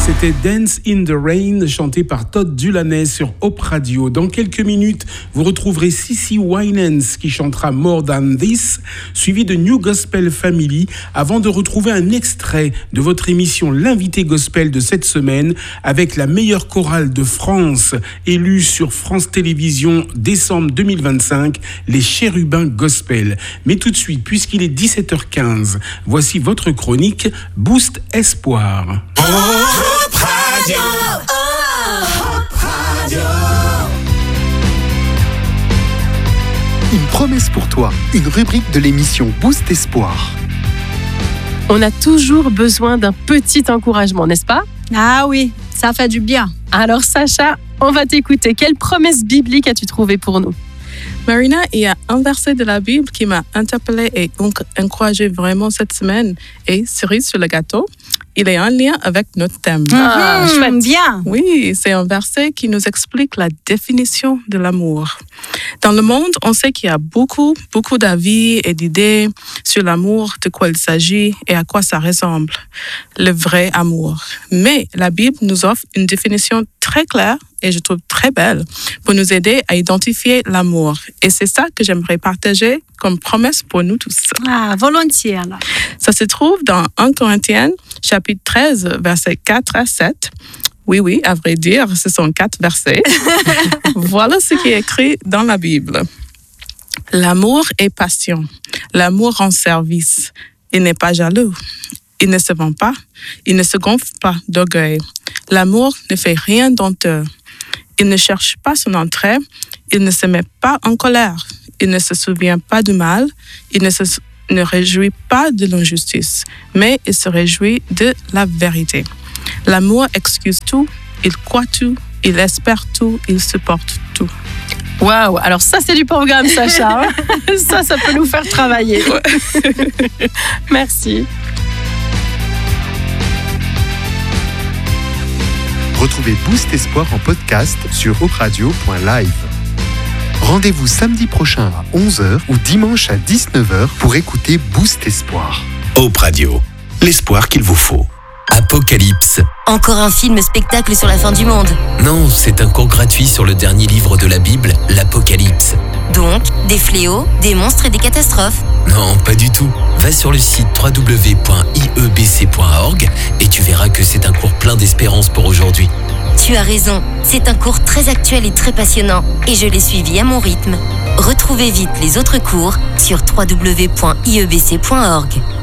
C'était Dance in the Rain, chanté par Todd Dulaney sur Hope Radio. Dans quelques minutes, vous retrouverez CeCe Winans qui chantera More Than This, suivi de New Gospel Family, avant de retrouver un extrait de votre émission L'invité gospel de cette semaine, avec la meilleure chorale de France, élue sur France Télévisions décembre 2025, les Chérubins Gospel. Mais tout de suite, puisqu'il est 17h15, voici votre chronique Boost Espoir. Hope Radio. Hope Radio. Une promesse pour toi, une rubrique de l'émission Boost Espoir. On a toujours besoin d'un petit encouragement, n'est-ce pas ? Ah oui, ça fait du bien. Alors Sacha, on va t'écouter. Quelle promesse biblique as-tu trouvée pour nous ? Marina, il y a un verset de la Bible qui m'a interpellée et donc encouragée vraiment cette semaine. Et cerise sur le gâteau, il est en lien avec notre thème. Chouette. Bien. Oui, c'est un verset qui nous explique la définition de l'amour. Dans le monde, on sait qu'il y a beaucoup d'avis et d'idées sur l'amour, de quoi il s'agit et à quoi ça ressemble, le vrai amour. Mais la Bible nous offre une définition très claire et je trouve très belle pour nous aider à identifier l'amour. Et c'est ça que j'aimerais partager comme promesse pour nous tous. Ah, volontiers alors. Ça se trouve dans 1 Corinthiens, chapitre 13, versets 4 à 7. Oui, à vrai dire, ce sont 4 versets. Voilà ce qui est écrit dans la Bible. L'amour est patient. L'amour rend service. Il n'est pas jaloux. Il ne se vend pas. Il ne se gonfle pas d'orgueil. L'amour ne fait rien d'honteux. Il ne cherche pas son entrée. Il ne se met pas en colère. Il ne se souvient pas du mal. Il ne réjouit pas de l'injustice, mais il se réjouit de la vérité. L'amour excuse tout, il croit tout, il espère tout, il supporte tout. Waouh, alors ça c'est du programme Sacha. Ça peut nous faire travailler. Merci. Retrouvez Boost Espoir en podcast sur hoperadio.live. Rendez-vous samedi prochain à 11h ou dimanche à 19h pour écouter Boost Espoir. Hope Radio, l'espoir qu'il vous faut. Apocalypse. Encore un film-spectacle sur la fin du monde. Non, c'est un cours gratuit sur le dernier livre de la Bible, l'Apocalypse. Donc, des fléaux, des monstres et des catastrophes. Non, pas du tout. Va sur le site www.iebc.org et tu verras que c'est un cours plein d'espérance pour aujourd'hui. Tu as raison, c'est un cours très actuel et très passionnant et je l'ai suivi à mon rythme. Retrouvez vite les autres cours sur www.iebc.org.